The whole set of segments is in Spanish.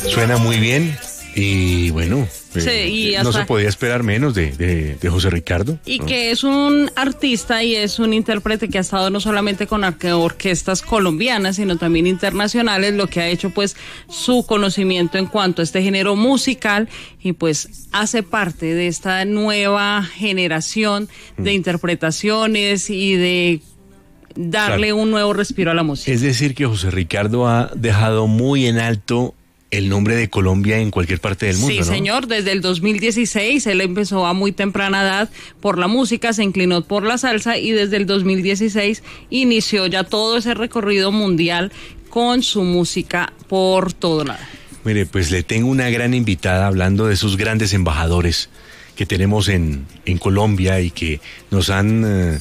Suena muy bien y bueno, no se podía esperar menos de José Ricardo. Y ¿no? que es un artista y es un intérprete que ha estado no solamente con orquestas colombianas, sino también internacionales, lo que ha hecho pues su conocimiento en cuanto a este género musical y pues hace parte de esta nueva generación de interpretaciones y de darle un nuevo respiro a la música. Es decir, que José Ricardo ha dejado muy en alto el nombre de Colombia en cualquier parte del mundo, sí, ¿no? Señor, desde el 2016 él empezó a muy temprana edad por la música, se inclinó por la salsa y desde el 2016 inició ya todo ese recorrido mundial con su música por todo lado. Mire, pues le tengo una gran invitada hablando de esos grandes embajadores que tenemos en Colombia y que nos han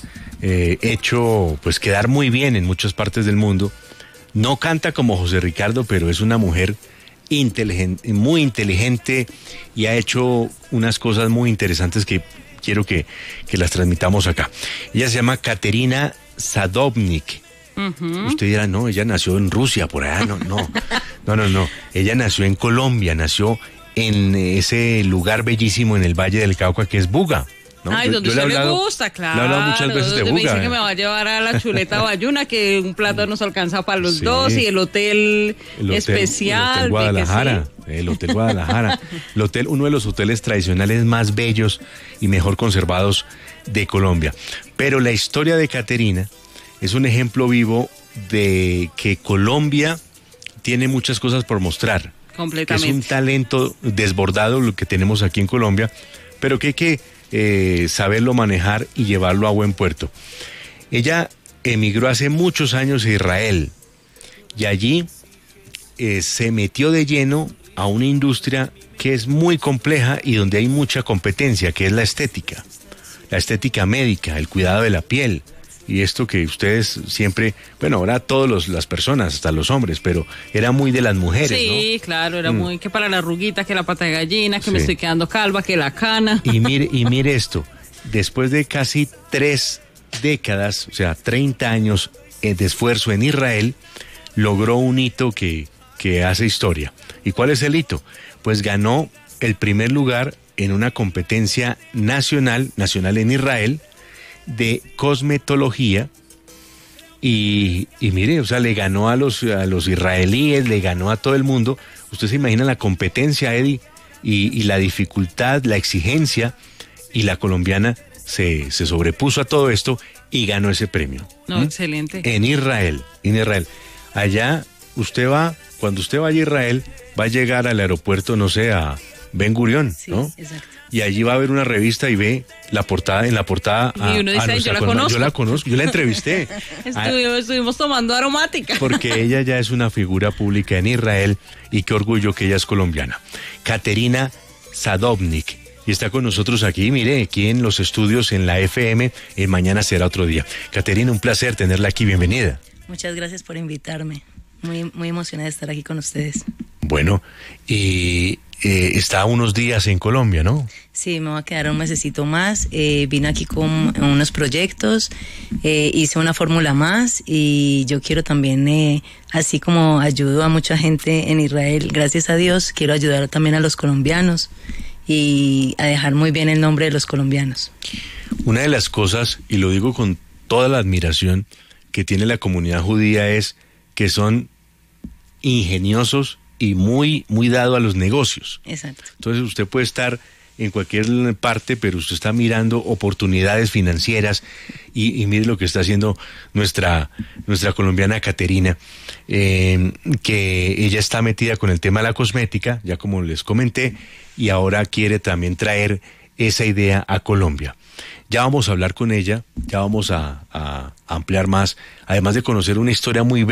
hecho pues quedar muy bien en muchas partes del mundo. No canta como José Ricardo, pero es una mujer inteligente, muy inteligente y ha hecho unas cosas muy interesantes que quiero que las transmitamos acá. Ella se llama Katerina Sadovnik. Uh-huh. Usted dirá, no, ella nació en Rusia, por allá, no. Ella nació en Colombia, nació en ese lugar bellísimo en el Valle del Cauca que es Buga. ¿No? Ay, donde usted le gusta, claro. Le he hablado muchas veces de Buga. Me dice que me va a llevar a la chuleta bayuna, que un plato nos alcanza para los dos, y el hotel especial. El Hotel Guadalajara. El Hotel Guadalajara. Uno de los hoteles tradicionales más bellos y mejor conservados de Colombia. Pero la historia de Katerina es un ejemplo vivo de que Colombia tiene muchas cosas por mostrar. Completamente. Que es un talento desbordado lo que tenemos aquí en Colombia, pero que hay que saberlo manejar y llevarlo a buen puerto. Ella emigró hace muchos años a Israel y allí se metió de lleno a una industria que es muy compleja y donde hay mucha competencia, que es la estética médica, el cuidado de la piel. Y esto que ustedes siempre, bueno, ahora todas las personas, hasta los hombres, pero era muy de las mujeres, sí, ¿no? Claro, era muy que para la arruguita, que la pata de gallina, que me estoy quedando calva, que la cana. Y mire esto, después de casi 3 décadas, o sea, 30 años de esfuerzo en Israel, logró un hito que hace historia. ¿Y cuál es el hito? Pues ganó el primer lugar en una competencia nacional en Israel, de cosmetología y mire, o sea, le ganó a los israelíes, le ganó a todo el mundo. Usted se imagina la competencia, Eddie, y la dificultad, la exigencia, y la colombiana se sobrepuso a todo esto y ganó ese premio. No, excelente. En Israel. Allá cuando usted vaya a Israel, va a llegar al aeropuerto, no sé, a Ben Gurión, sí, ¿no? Exacto. Y allí va a haber una revista y ve en la portada y uno dice, yo la conozco, yo la entrevisté. Estuvimos tomando aromática. Porque ella ya es una figura pública en Israel y qué orgullo que ella es colombiana. Katerina Sadovnik. Y está con nosotros aquí, mire, aquí en los estudios en la FM, mañana será otro día. Katerina, un placer tenerla aquí, bienvenida. Muchas gracias por invitarme, muy emocionada de estar aquí con ustedes. Bueno, y está unos días en Colombia, ¿no? Sí, me voy a quedar un mesecito más. Vine aquí con unos proyectos, hice una fórmula más y yo quiero también, así como ayudo a mucha gente en Israel, gracias a Dios, quiero ayudar también a los colombianos y a dejar muy bien el nombre de los colombianos. Una de las cosas, y lo digo con toda la admiración que tiene la comunidad judía, es que son ingeniosos y muy dado a los negocios. Exacto. Entonces usted puede estar en cualquier parte, pero usted está mirando oportunidades financieras y mire lo que está haciendo nuestra colombiana Katerina, que ella está metida con el tema de la cosmética, ya como les comenté, y ahora quiere también traer esa idea a Colombia. Ya vamos a hablar con ella, ya vamos a ampliar más, además de conocer una historia muy bella